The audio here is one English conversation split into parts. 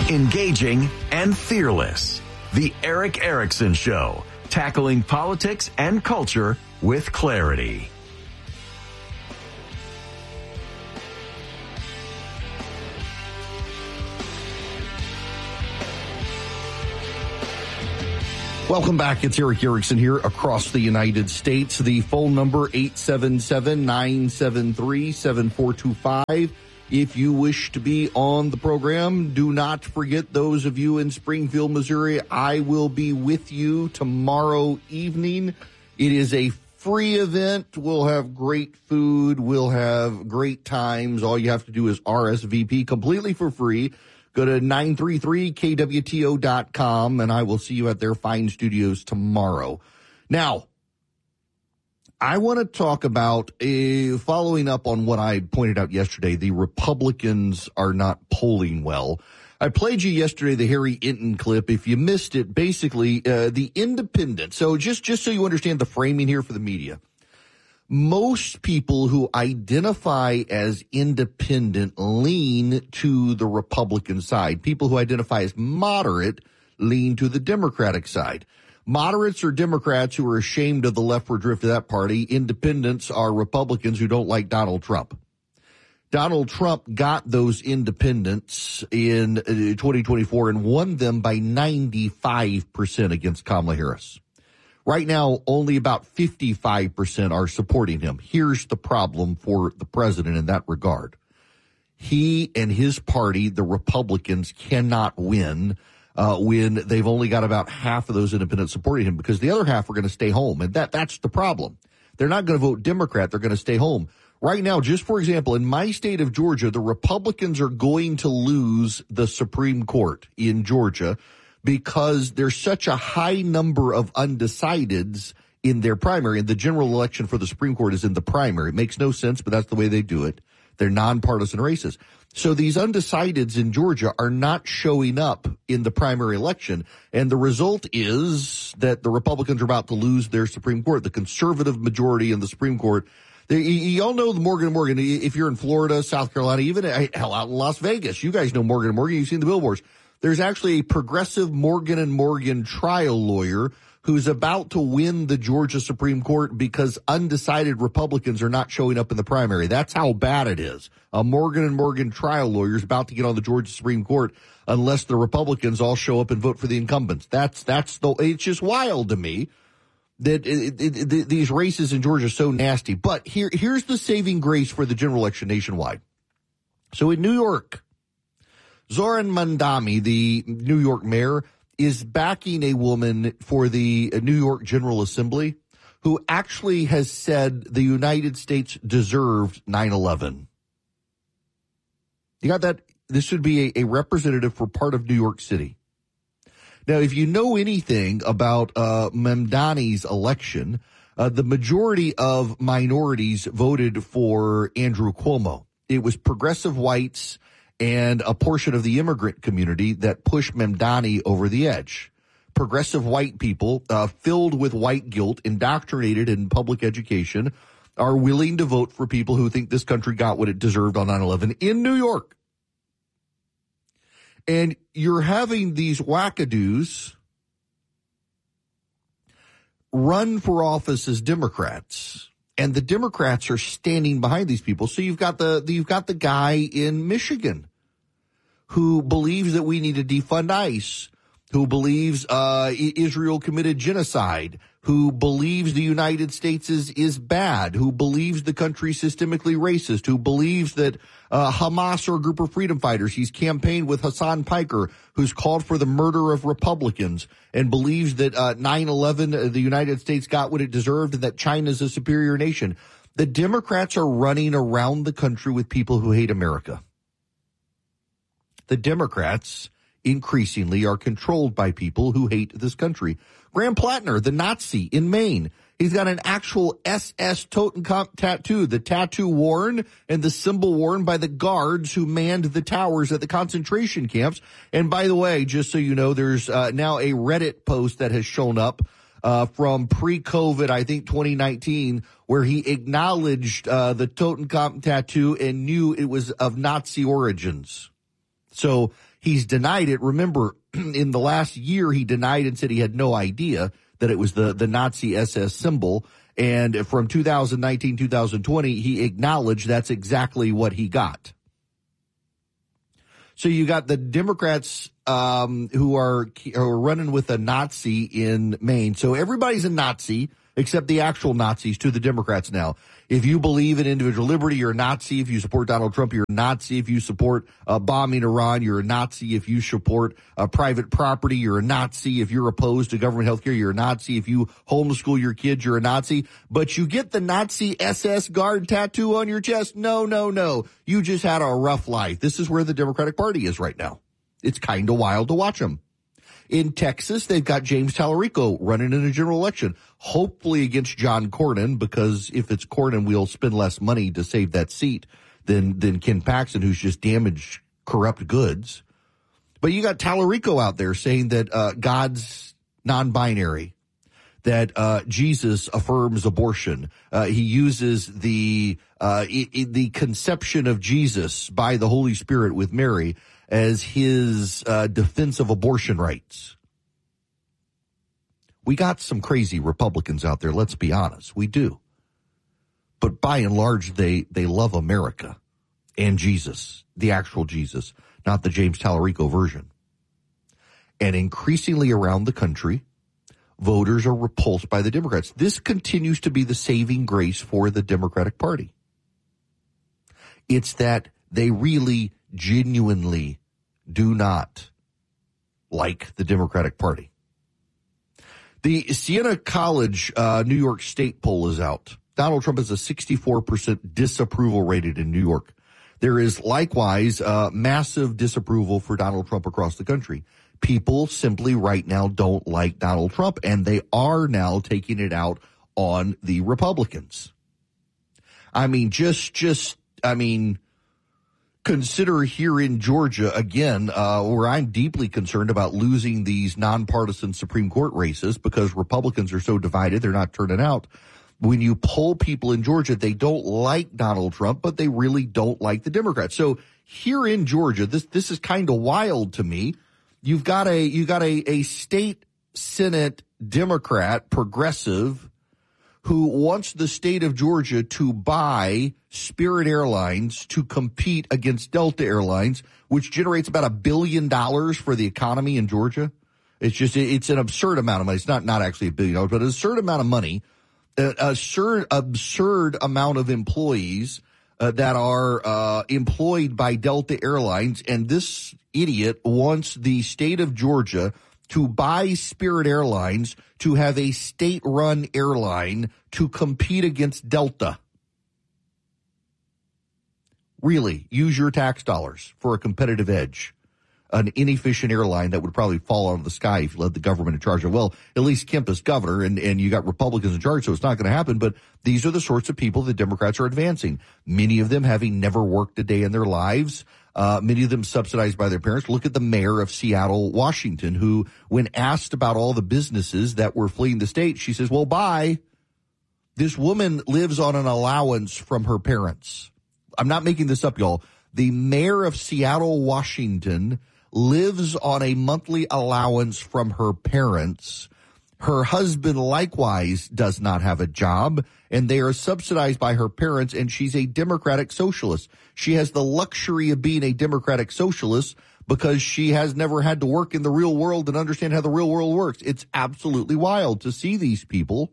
Engaging and fearless. The Eric Erickson Show, tackling politics and culture with clarity. Welcome back. It's Eric Erickson here across the United States. The phone number 877-973-7425. If you wish to be on the program, do not forget those of you in Springfield, Missouri. I will be with you tomorrow evening. It is a free event. We'll have great food. We'll have great times. All you have to do is RSVP completely for free. Go to 933kwto.com, and I will see you at their fine studios tomorrow. Now, I want to talk about, following up on what I pointed out yesterday, the Republicans are not polling well. I played you yesterday the Harry Inton clip. If you missed it, basically, the independent. So just so you understand the framing here for the media. Most people who identify as independent lean to the Republican side. People who identify as moderate lean to the Democratic side. Moderates are Democrats who are ashamed of the leftward drift of that party. Independents are Republicans who don't like Donald Trump. Donald Trump got those independents in 2024 and won them by 95% against Kamala Harris. Right now, only about 55% are supporting him. Here's the problem for the president in that regard. He and his party, the Republicans, cannot win when they've only got about half of those independents supporting him, because the other half are going to stay home. And that's the problem. They're not going to vote Democrat. They're going to stay home. Right now, just for example, in my state of Georgia, the Republicans are going to lose the Supreme Court in Georgia, because there's such a high number of undecideds in their primary, and the general election for the Supreme Court is in the primary. It makes no sense, but that's the way they do it. They're nonpartisan races. So these undecideds in Georgia are not showing up in the primary election, and the result is that the Republicans are about to lose their Supreme Court. The conservative majority in the Supreme Court, you all know the Morgan & Morgan. If you're in Florida, South Carolina, even hell, out in Las Vegas, you guys know Morgan & Morgan. You've seen the billboards. There's actually a progressive Morgan & Morgan trial lawyer who's about to win the Georgia Supreme Court because undecided Republicans are not showing up in the primary. That's how bad it is. A Morgan & Morgan trial lawyer is about to get on the Georgia Supreme Court unless the Republicans all show up and vote for the incumbents. It's just wild to me that these races in Georgia are so nasty. But here's the saving grace for the general election nationwide. So in New York, Zoran Mandami, the New York mayor, is backing a woman for the New York General Assembly who actually has said the United States deserved 9/11. You got that? This should be a representative for part of New York City. Now, if you know anything about Mamdani's election, the majority of minorities voted for Andrew Cuomo. It was progressive whites and a portion of the immigrant community that pushed Mamdani over the edge. Progressive white people, filled with white guilt, indoctrinated in public education, are willing to vote for people who think this country got what it deserved on 9/11 in New York. And you're having these wackadoos run for office as Democrats, and the Democrats are standing behind these people. So you've got the guy in Michigan who believes that we need to defund ICE, who believes Israel committed genocide, who believes the United States is bad, who believes the country is systemically racist, who believes that Hamas are a group of freedom fighters. He's campaigned with Hassan Piker, who's called for the murder of Republicans, and believes that 9/11, the United States got what it deserved, and that China's a superior nation. The Democrats are running around the country with people who hate America. The Democrats increasingly are controlled by people who hate this country. Graham Plattner, the Nazi in Maine, he's got an actual SS Totenkopf tattoo, the tattoo worn and the symbol worn by the guards who manned the towers at the concentration camps. And by the way, just so you know, there's now a Reddit post that has shown up from pre-COVID, I think 2019, where he acknowledged the Totenkopf tattoo and knew it was of Nazi origins. So he's denied it. Remember, in the last year, he denied and said he had no idea that it was the Nazi SS symbol. And from 2019, 2020, he acknowledged that's exactly what he got. So you got the Democrats who are running with a Nazi in Maine. So everybody's a Nazi except the actual Nazis to the Democrats now. If you believe in individual liberty, you're a Nazi. If you support Donald Trump, you're a Nazi. If you support bombing Iran, you're a Nazi. If you support private property, you're a Nazi. If you're opposed to government health care, you're a Nazi. If you homeschool your kids, you're a Nazi. But you get the Nazi SS guard tattoo on your chest. No, no, no. You just had a rough life. This is where the Democratic Party is right now. It's kind of wild to watch them. In Texas, they've got James Tallarico running in a general election, hopefully against John Cornyn, because if it's Cornyn, we'll spend less money to save that seat than Ken Paxton, who's just damaged corrupt goods. But you got Tallarico out there saying that God's non-binary, that Jesus affirms abortion. He uses the conception of Jesus by the Holy Spirit with Mary as his defense of abortion rights. We got some crazy Republicans out there, let's be honest. We do. But by and large, they love America and Jesus, the actual Jesus, not the James Tallarico version. And increasingly around the country, voters are repulsed by the Democrats. This continues to be the saving grace for the Democratic Party. It's that they really genuinely do not like the Democratic Party. The Siena College New York State poll is out. Donald Trump has a 64% disapproval rated in New York. There is likewise massive disapproval for Donald Trump across the country. People simply right now don't like Donald Trump, and they are now taking it out on the Republicans. I mean, consider here in Georgia, again, where I'm deeply concerned about losing these nonpartisan Supreme Court races because Republicans are so divided, they're not turning out. When you poll people in Georgia, they don't like Donald Trump, but they really don't like the Democrats. So here in Georgia, this is kind of wild to me. You got a state Senate Democrat, progressive, who wants the state of Georgia to buy Spirit Airlines to compete against Delta Airlines, which generates about $1 billion for the economy in Georgia. It's an absurd amount of money. It's not actually $1 billion, but an absurd amount of money, an absurd amount of employees that are employed by Delta Airlines. And this idiot wants the state of Georgia to buy Spirit Airlines to have a state-run airline to compete against Delta. Really, use your tax dollars for a competitive edge. An inefficient airline that would probably fall out of the sky if you let the government in charge of it. Well, at least Kemp is governor, and you got Republicans in charge, so it's not going to happen. But these are the sorts of people the Democrats are advancing. Many of them having never worked a day in their lives. Many of them subsidized by their parents. Look at the mayor of Seattle, Washington, who, when asked about all the businesses that were fleeing the state, she says, well, bye. This woman lives on an allowance from her parents. I'm not making this up, y'all. The mayor of Seattle, Washington, lives on a monthly allowance from her parents. Her husband likewise does not have a job, and they are subsidized by her parents, and she's a Democratic socialist. She has the luxury of being a Democratic socialist because she has never had to work in the real world and understand how the real world works. It's absolutely wild to see these people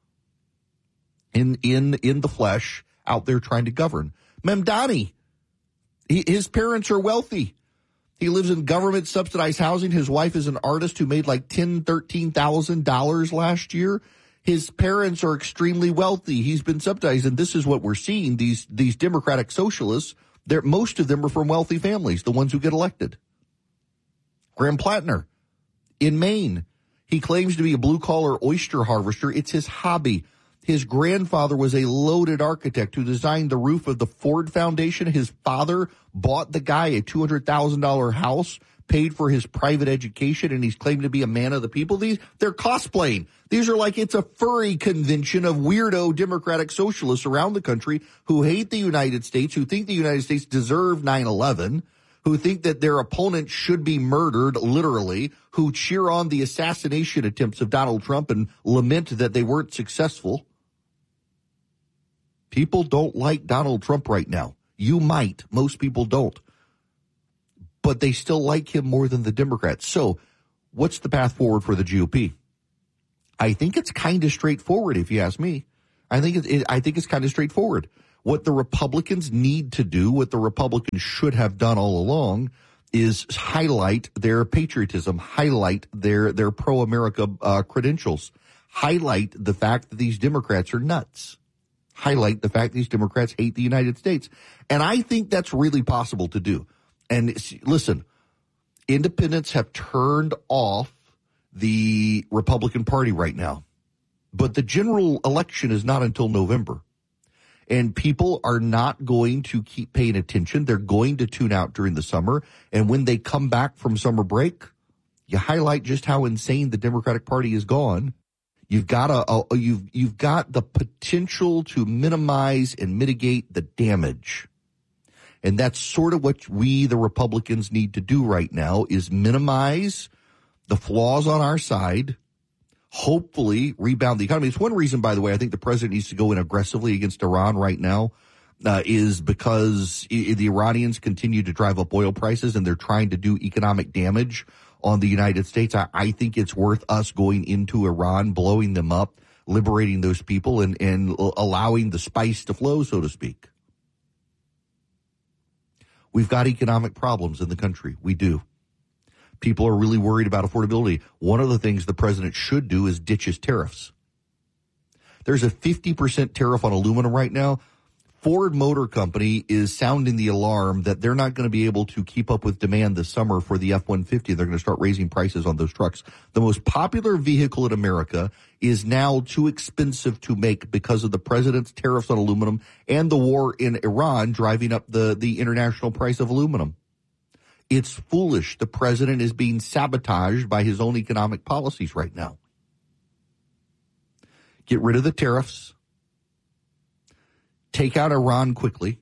in the flesh out there trying to govern. Mamdani, his parents are wealthy. He lives in government subsidized housing. His wife is an artist who made like $10,000, $13,000 last year. His parents are extremely wealthy. He's been subsidized. And this is what we're seeing. These Democratic socialists, most of them are from wealthy families, the ones who get elected. Graham Plattner in Maine. He claims to be a blue collar oyster harvester. It's his hobby. His grandfather was a loaded architect who designed the roof of the Ford Foundation. His father bought the guy a $200,000 house, paid for his private education, and he's claimed to be a man of the people. They're cosplaying. These are like it's a furry convention of weirdo Democratic socialists around the country who hate the United States, who think the United States deserved 9/11, who think that their opponent should be murdered, literally, who cheer on the assassination attempts of Donald Trump and lament that they weren't successful. People don't like Donald Trump right now. You might. Most people don't. But they still like him more than the Democrats. So what's the path forward for the GOP? I think it's kind of straightforward, if you ask me. I think it's kind of straightforward. What the Republicans need to do, what the Republicans should have done all along, is highlight their patriotism, highlight their pro-America credentials, highlight the fact that these Democrats are nuts, highlight the fact these Democrats hate the United States. And I think that's really possible to do. And listen, independents have turned off the Republican Party right now, but the general election is not until November. And people are not going to keep paying attention. They're going to tune out during the summer. And when they come back from summer break, you highlight just how insane the Democratic Party is gone. You've got you've got the potential to minimize and mitigate the damage. And that's sort of what we, the Republicans, need to do right now, is minimize the flaws on our side, hopefully rebound the economy. It's one reason, by the way, I think the president needs to go in aggressively against Iran right now, is because the Iranians continue to drive up oil prices and they're trying to do economic damage on the United States. I think it's worth us going into Iran, blowing them up, liberating those people, and allowing the spice to flow, so to speak. We've got economic problems in the country. We do. People are really worried about affordability. One of the things the president should do is ditch his tariffs. There's a 50% tariff on aluminum right now. Ford Motor Company is sounding the alarm that they're not going to be able to keep up with demand this summer for the F-150. They're going to start raising prices on those trucks. The most popular vehicle in America is now too expensive to make because of the president's tariffs on aluminum and the war in Iran driving up the international price of aluminum. It's foolish. The president is being sabotaged by his own economic policies right now. Get rid of the tariffs. Take out Iran quickly.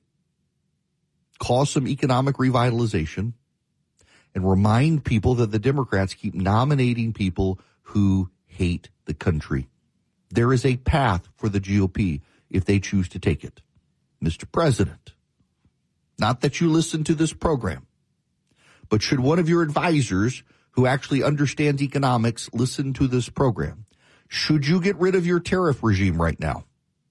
Cause some economic revitalization. And remind people that the Democrats keep nominating people who hate the country. There is a path for the GOP if they choose to take it. Mr. President, not that you listen to this program, but should one of your advisors who actually understands economics listen to this program, should you get rid of your tariff regime right now?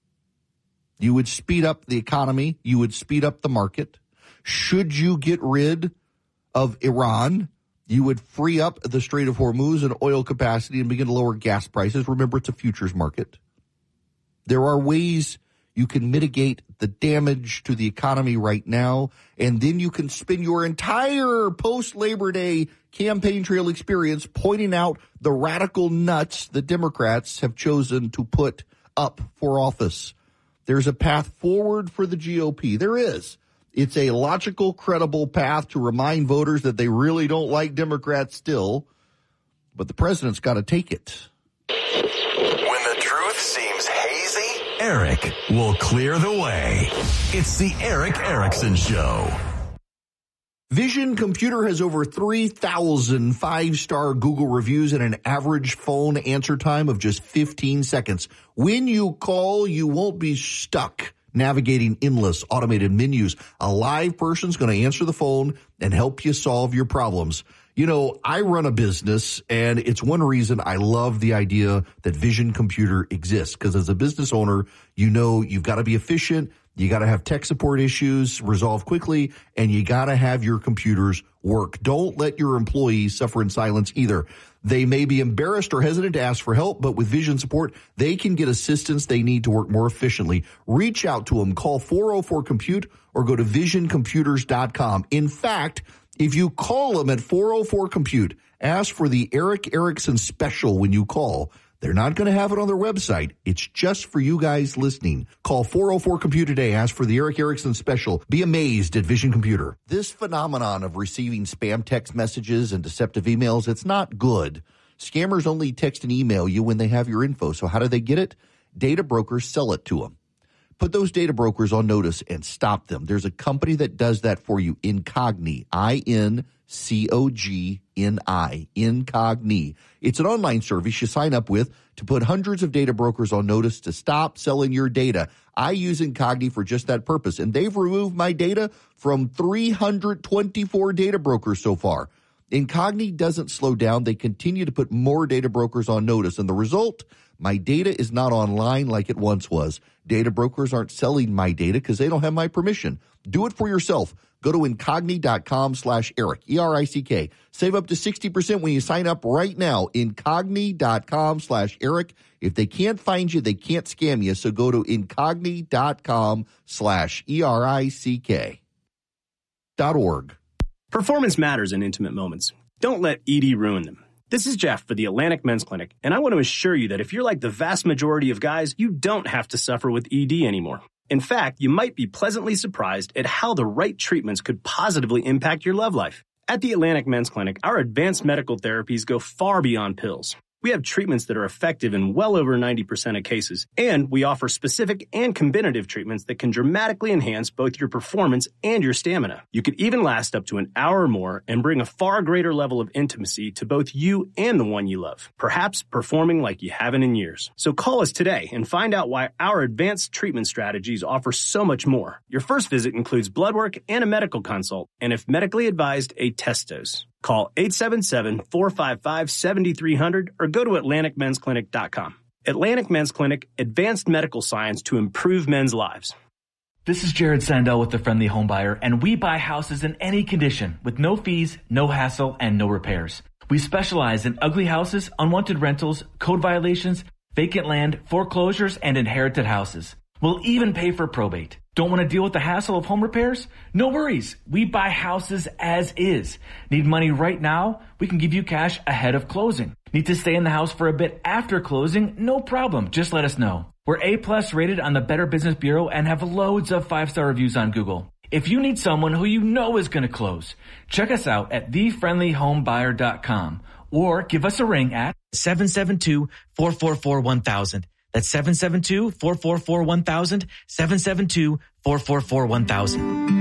You would speed up the economy. You would speed up the market. Should you get rid of Iran, you would free up the Strait of Hormuz and oil capacity and begin to lower gas prices. Remember, it's a futures market. There are ways you can mitigate the damage to the economy right now, and then you can spend your entire post-Labor Day campaign trail experience pointing out the radical nuts the Democrats have chosen to put up for office. There's a path forward for the GOP. There is. It's a logical, credible path to remind voters that they really don't like Democrats still, but the president's got to take it. When the truth seems hazy, Eric will clear the way. It's the Eric Erickson Show. Vision Computer has over 3,000 five-star Google reviews and an average phone answer time of just 15 seconds. When you call, you won't be stuck navigating endless automated menus. A live person's going to answer the phone and help you solve your problems. You know, I run a business, and it's one reason I love the idea that Vision Computer exists, because as a business owner, you know you've got to be efficient. You got to have tech support issues resolved quickly, and you got to have your computers work. Don't let your employees suffer in silence either. They may be embarrassed or hesitant to ask for help, but with Vision support, they can get assistance they need to work more efficiently. Reach out to them. Call 404-COMPUTE or go to visioncomputers.com. In fact, if you call them at 404-COMPUTE, ask for the Eric Erickson special when you call. They're not going to have it on their website. It's just for you guys listening. Call 404-COMPUTE today. Ask for the Eric Erickson special. Be amazed at Vision Computer. This phenomenon of receiving spam text messages and deceptive emails, it's not good. Scammers only text and email you when they have your info. So how do they get it? Data brokers sell it to them. Put those data brokers on notice and stop them. There's a company that does that for you, Incogni, Incogni, Incogni. It's an online service you sign up with to put hundreds of data brokers on notice to stop selling your data. I use Incogni for just that purpose, and they've removed my data from 324 data brokers so far. Incogni doesn't slow down. They continue to put more data brokers on notice, and the result, my data is not online like it once was. Data brokers aren't selling my data because they don't have my permission. Do it for yourself. Go to Incogni.com/Eric, E-R-I-C-K. Save up to 60% when you sign up right now. Incogni.com/Eric. If they can't find you, they can't scam you. So go to Incogni.com/ERICK.org. Performance matters in intimate moments. Don't let ED ruin them. This is Jeff for the Atlantic Men's Clinic, and I want to assure you that if you're like the vast majority of guys, you don't have to suffer with ED anymore. In fact, you might be pleasantly surprised at how the right treatments could positively impact your love life. At the Atlantic Men's Clinic, our advanced medical therapies go far beyond pills. We have treatments that are effective in well over 90% of cases, and we offer specific and combinative treatments that can dramatically enhance both your performance and your stamina. You could even last up to an hour or more and bring a far greater level of intimacy to both you and the one you love, perhaps performing like you haven't in years. So call us today and find out why our advanced treatment strategies offer so much more. Your first visit includes blood work and a medical consult, and if medically advised, a test dose. Call 877-455-7300 or go to AtlanticMen'sClinic.com. Atlantic Men's Clinic, advanced medical science to improve men's lives. This is Jared Sandell with The Friendly Home Buyer, and we buy houses in any condition with no fees, no hassle, and no repairs. We specialize in ugly houses, unwanted rentals, code violations, vacant land, foreclosures, and inherited houses. We'll even pay for probate. Don't want to deal with the hassle of home repairs? No worries. We buy houses as is. Need money right now? We can give you cash ahead of closing. Need to stay in the house for a bit after closing? No problem. Just let us know. We're A+ rated on the Better Business Bureau and have loads of 5-star reviews on Google. If you need someone who you know is going to close, check us out at thefriendlyhomebuyer.com or give us a ring at 772-444-1000. That's 772-444-1000, 772-444-1000.